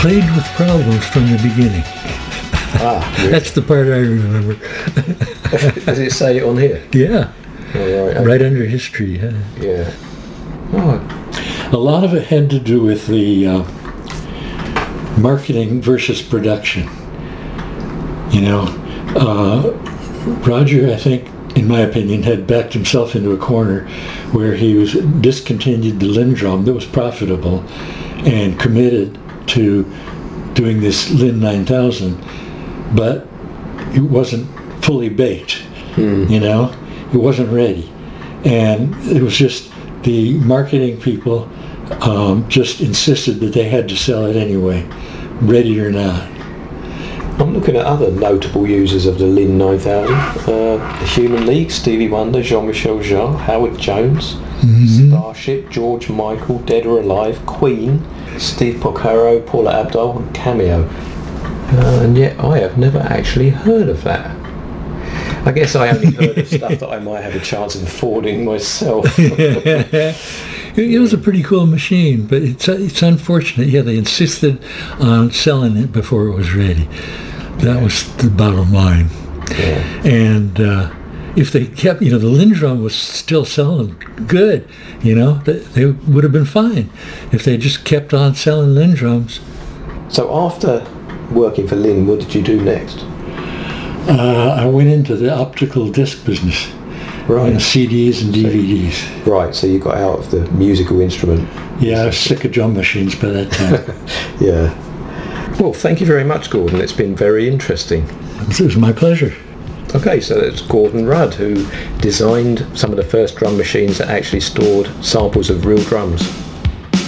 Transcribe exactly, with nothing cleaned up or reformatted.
played with problems from the beginning. Ah, really? That's the part I remember. Does it say it on here? Yeah. Oh, right, okay. Right under history, yeah. Yeah. Oh, A lot of it had to do with the uh, marketing versus production. You know, uh, Roger, I think, in my opinion, had backed himself into a corner where he was discontinued the Lindrum that was profitable and committed to doing this Linn nine thousand, but it wasn't fully baked. Hmm. You know, it wasn't ready, and it was just the marketing people um, just insisted that they had to sell it anyway, ready or not. I'm looking at other notable users of the Linn nine thousand. Uh, the Human League, Stevie Wonder, Jean-Michel Jarre, Howard Jones, Mm-hmm. Starship, George Michael, Dead or Alive, Queen, Steve Porcaro, Paula Abdul, and Cameo. Uh, and yet I have never actually heard of that. I guess I only heard of stuff that I might have a chance of affording myself. It was a pretty cool machine, but it's it's unfortunate. Yeah, they insisted on selling it before it was ready. That was the bottom line. Yeah. And uh, if they kept, you know, the Lindrum was still selling good, you know, they, they would have been fine if they just kept on selling Lindrums. So after working for Linn, what did you do next? Uh, I went into the optical disc business, Right. you know, C Ds and D V Ds. Right, so you got out of the musical instrument. Yeah, I was sick of drum machines by that time. Yeah. Well, thank you very much, Gordon. It's been very interesting. It was my pleasure. Okay, so it's Gordon Rudd who designed some of the first drum machines that actually stored samples of real drums.